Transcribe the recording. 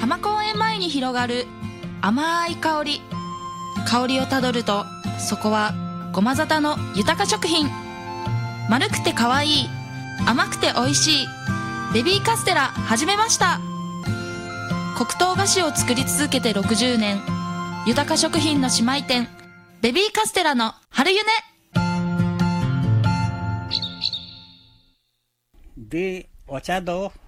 浜公園前に広がる甘い香り。香りをたどると、そこはごま沙汰の豊か食品。丸くて可愛い、甘くて美味しいベビーカステラ始めました。黒糖菓子を作り続けて60年、豊か食品の姉妹店ベビーカステラの春ゆね。 で、お茶どう